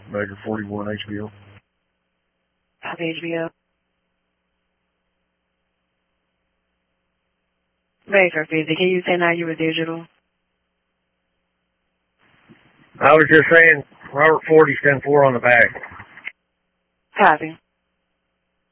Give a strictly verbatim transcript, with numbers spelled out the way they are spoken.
Baker forty-one H B O. Copy H B O. Baker fifty, can you say now you were digital? I was just saying Robert forty, stand four on the back. Copy.